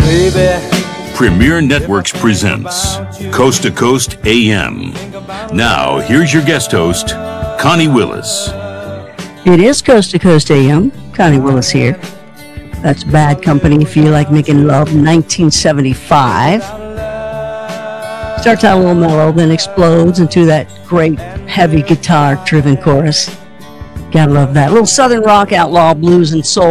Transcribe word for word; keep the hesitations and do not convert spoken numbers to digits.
Premier Networks presents Coast to Coast A M. Now, here's your guest host, Connie Willis. It is Coast to Coast A M. Connie Willis here. That's Bad Company, Feel Like Making Love, nineteen seventy-five. Starts out a little mellow, then explodes into that great heavy guitar-driven chorus. Gotta love that. A little southern rock, outlaw, blues, and soul.